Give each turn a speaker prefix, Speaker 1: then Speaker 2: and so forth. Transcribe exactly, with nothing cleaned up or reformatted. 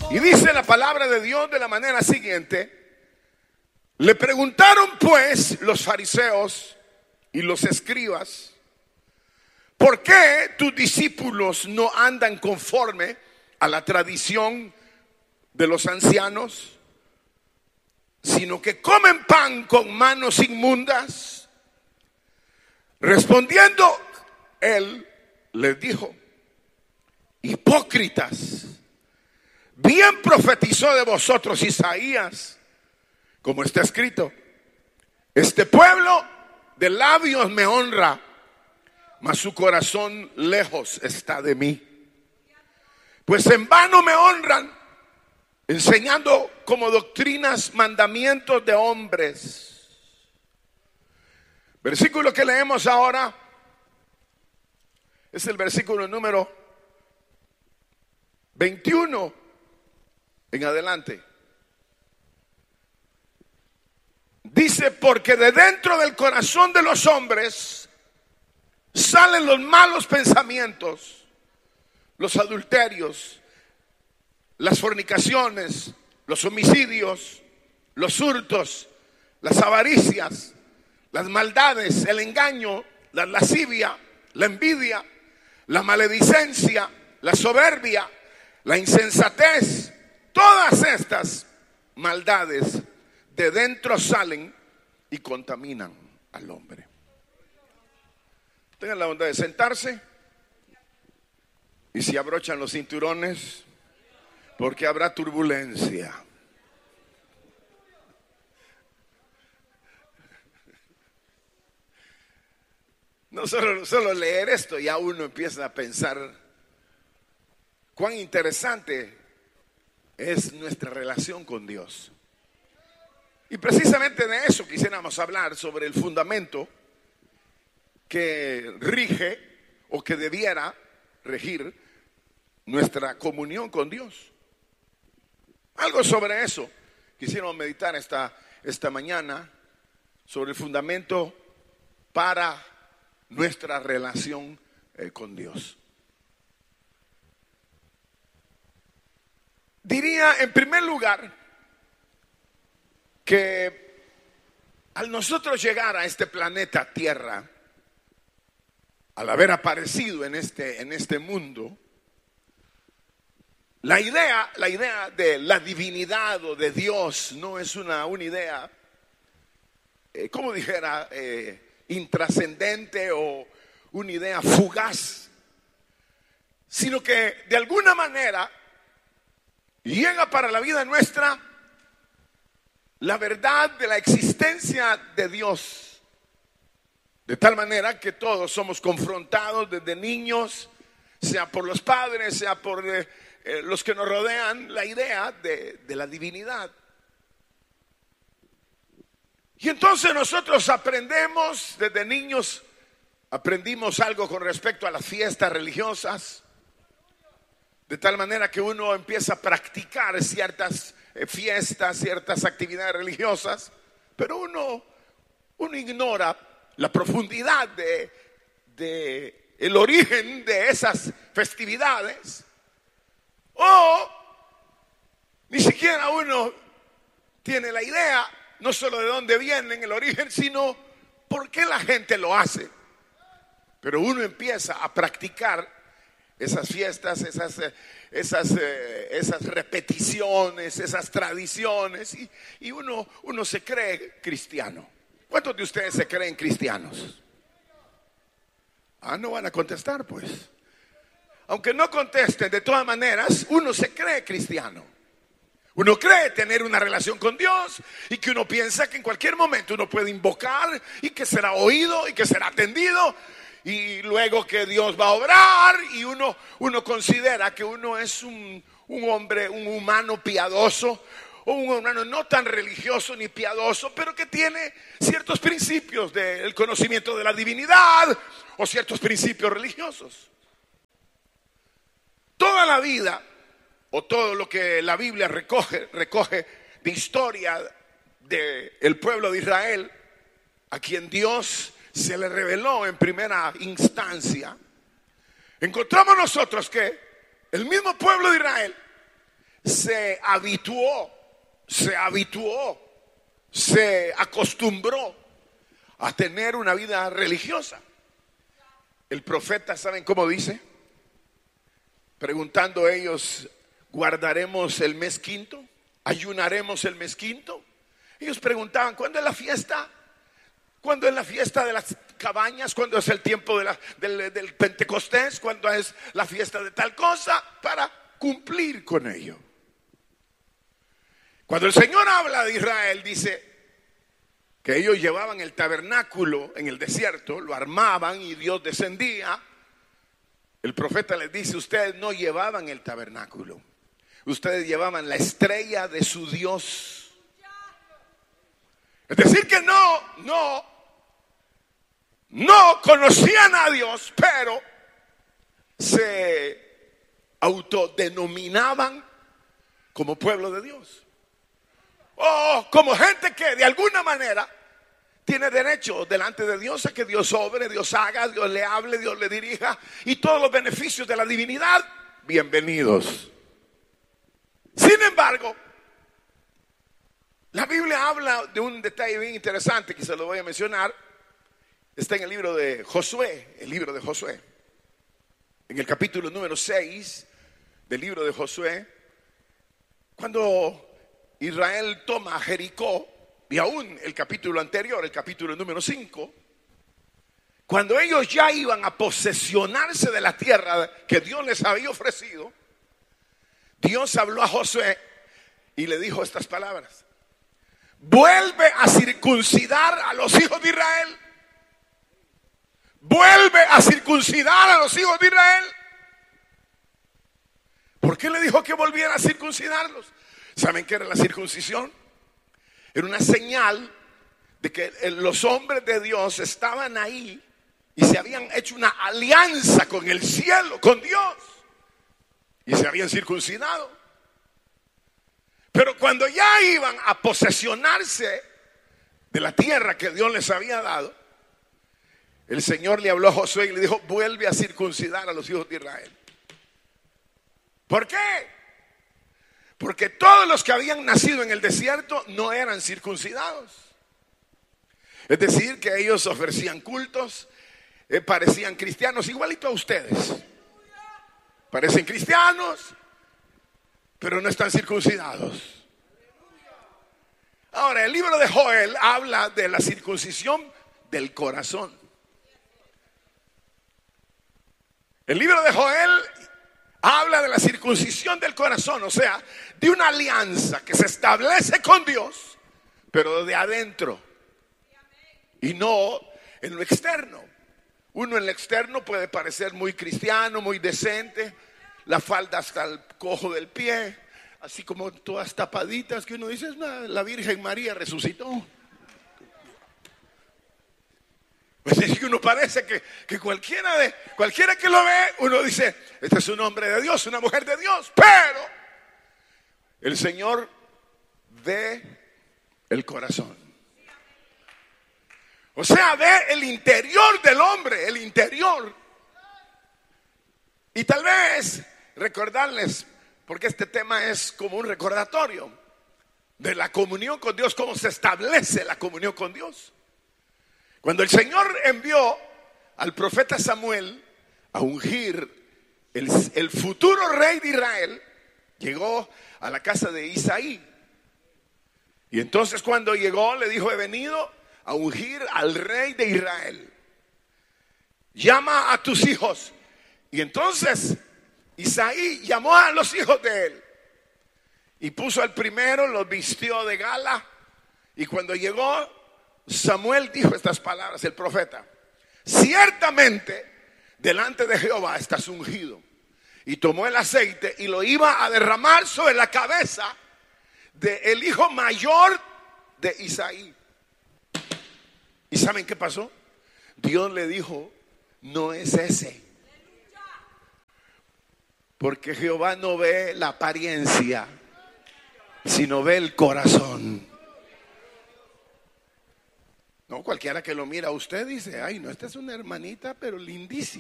Speaker 1: Y dice la palabra de Dios de la manera siguiente: le preguntaron pues los fariseos y los escribas, ¿por qué tus discípulos no andan conforme a la tradición de los ancianos, sino que comen pan con manos inmundas? Respondiendo él les dijo: hipócritas, bien profetizó de vosotros Isaías, como está escrito: este pueblo de labios me honra, mas su corazón lejos está de mí. Pues en vano me honran, enseñando como doctrinas mandamientos de hombres. Versículo que leemos ahora es el versículo número veintiuno en adelante. Dice: porque de dentro del corazón de los hombres salen los malos pensamientos, los adulterios, las fornicaciones, los homicidios, los hurtos, las avaricias, las maldades, el engaño, la lascivia, la envidia, la maledicencia, la soberbia, la insensatez. Todas estas maldades de dentro salen y contaminan al hombre. Tengan la bondad de sentarse y si abrochan los cinturones, porque habrá turbulencia. No solo, solo leer esto, ya uno empieza a pensar cuán interesante es nuestra relación con Dios. Y precisamente de eso quisiéramos hablar, sobre el fundamento que rige o que debiera regir nuestra comunión con Dios. Algo sobre eso quisiéramos meditar esta, esta mañana, sobre el fundamento para nuestra relación eh, con Dios. Diría en primer lugar que al nosotros llegar a este planeta Tierra, al haber aparecido en este, en este mundo, la idea, la idea de la divinidad o de Dios no es una, una idea, eh, como dijera, eh, intrascendente o una idea fugaz, sino que de alguna manera llega para la vida nuestra la verdad de la existencia de Dios. De tal manera que todos somos confrontados desde niños, sea por los padres, sea por eh, eh, los que nos rodean, la idea de, de la divinidad. Y entonces nosotros aprendemos, desde niños, aprendimos algo con respecto a las fiestas religiosas, de tal manera que uno empieza a practicar ciertas eh, fiestas, ciertas actividades religiosas, pero uno, uno ignora la profundidad de, de el origen de esas festividades, o ni siquiera uno tiene la idea no solo de dónde vienen, el origen, sino por qué la gente lo hace. Pero uno empieza a practicar esas fiestas, esas, esas, esas repeticiones, esas tradiciones, y, y uno, uno se cree cristiano. ¿Cuántos de ustedes se creen cristianos? Ah, no van a contestar, pues. Aunque no contesten, de todas maneras, uno se cree cristiano. Uno cree tener una relación con Dios y que uno piensa que en cualquier momento uno puede invocar y que será oído y que será atendido, y luego que Dios va a obrar, y uno, uno considera que uno es un, un hombre, un humano piadoso, o un humano no tan religioso ni piadoso, pero que tiene ciertos principios del conocimiento de la divinidad o ciertos principios religiosos. Toda la vida, o todo lo que la Biblia recoge, recoge de historia del pueblo de Israel, a quien Dios se le reveló en primera instancia, encontramos nosotros que el mismo pueblo de Israel se habituó, se habituó, se acostumbró a tener una vida religiosa. El profeta, ¿saben cómo dice? Preguntando ellos, ¿guardaremos el mes quinto? ¿Ayunaremos el mes quinto? Ellos preguntaban, ¿cuándo es la fiesta? ¿Cuándo es la fiesta de las cabañas? ¿Cuándo es el tiempo de la, del, del Pentecostés? ¿Cuándo es la fiesta de tal cosa? Para cumplir con ello. Cuando el Señor habla de Israel, dice que ellos llevaban el tabernáculo en el desierto, lo armaban y Dios descendía. El profeta les dice, ustedes no llevaban el tabernáculo, ustedes llevaban la estrella de su Dios. Es decir que no, no, no conocían a Dios, pero se autodenominaban como pueblo de Dios. O como gente que de alguna manera tiene derecho delante de Dios a que Dios obre, Dios haga, Dios le hable, Dios le dirija, y todos los beneficios de la divinidad, bienvenidos. Sin embargo, la Biblia habla de un detalle bien interesante que se lo voy a mencionar. Está en el libro de Josué, el libro de Josué. En el capítulo número seis del libro de Josué, cuando Israel toma a Jericó, y aún el capítulo anterior, el capítulo número cinco, cuando ellos ya iban a posesionarse de la tierra que Dios les había ofrecido, Dios habló a Josué y le dijo estas palabras: vuelve a circuncidar a los hijos de Israel. Vuelve a circuncidar a los hijos de Israel. ¿Por qué le dijo que volviera a circuncidarlos? ¿Saben qué era la circuncisión? Era una señal de que los hombres de Dios estaban ahí y se habían hecho una alianza con el cielo, con Dios, y se habían circuncidado. Pero cuando ya iban a posesionarse de la tierra que Dios les había dado, el Señor le habló a Josué y le dijo: vuelve a circuncidar a los hijos de Israel. ¿Por qué? Porque todos los que habían nacido en el desierto no eran circuncidados. Es decir, que ellos ofrecían cultos, eh, parecían cristianos, igualito a ustedes. Parecen cristianos, pero no están circuncidados. Ahora, el libro de Joel habla de la circuncisión del corazón. El libro de Joel habla de la circuncisión del corazón, o sea, de una alianza que se establece con Dios, pero de adentro y no en lo externo. Uno en lo externo puede parecer muy cristiano, muy decente, la falda hasta el cojo del pie, así como todas tapaditas, que uno dice: la Virgen María resucitó. Pues es que uno parece que, que cualquiera de cualquiera que lo ve, uno dice: este es un hombre de Dios, una mujer de Dios. Pero el Señor ve el corazón. O sea, ve el interior del hombre, el interior. Y tal vez recordarles, porque este tema es como un recordatorio de la comunión con Dios, cómo se establece la comunión con Dios. Cuando el Señor envió al profeta Samuel a ungir el, el futuro rey de Israel, llegó a la casa de Isaí. Y entonces cuando llegó le dijo: he venido a ungir al rey de Israel. Llama a tus hijos. Y entonces Isaí llamó a los hijos de él y puso al primero, los vistió de gala. Y cuando llegó, Samuel dijo estas palabras, el profeta: ciertamente delante de Jehová estás ungido. Y tomó el aceite y lo iba a derramar sobre la cabeza del hijo mayor de Isaí. ¿Y saben qué pasó? Dios le dijo: no es ese. Porque Jehová no ve la apariencia, sino ve el corazón. No, cualquiera que lo mira a usted dice: ay, no, esta es una hermanita, pero lindísima.